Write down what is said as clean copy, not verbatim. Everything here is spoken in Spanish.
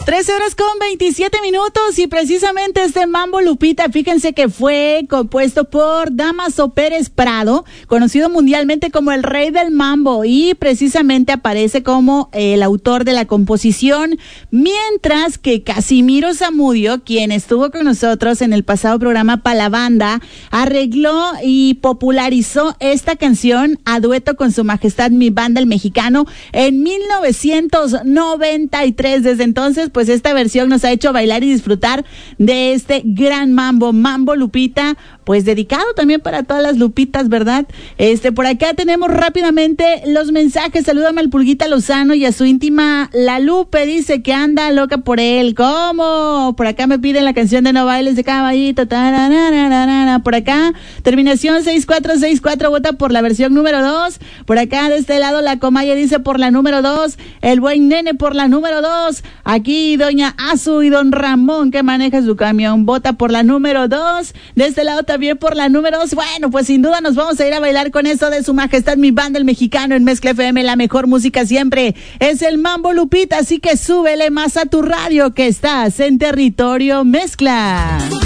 13:27 y precisamente este mambo, Lupita, fíjense que fue compuesto por Dámaso Pérez Prado, conocido mundialmente como el rey del mambo, y precisamente aparece como el autor de la composición, mientras que Casimiro Zamudio, quien estuvo con nosotros en el pasado programa Pa' la Banda, arregló y popularizó esta canción a dueto con Su Majestad Mi Banda el Mexicano en 1993. Desde entonces, pues esta versión nos ha hecho bailar y disfrutar de este gran mambo, Lupita, pues dedicado también para todas las Lupitas, ¿verdad? Por acá tenemos rápidamente los mensajes. Salúdame al Pulguita Lozano y a su íntima La Lupe, dice que anda loca por él. ¿Cómo? Por acá me piden la canción de No Bailes de Caballito. Por acá, terminación 6464, vota por la versión número 2. Por acá, de este lado, la Comaya dice por la número 2. El buen Nene por la número 2. Aquí, doña Azu y don Ramón, que maneja su camión, vota por la número 2. De este lado también por la número 2. Bueno, pues sin duda nos vamos a ir a bailar con eso de Su Majestad Mi Banda el Mexicano en Mezcla FM. La mejor música siempre es el mambo, Lupita, así que súbele más a tu radio, que estás en Territorio Mezcla.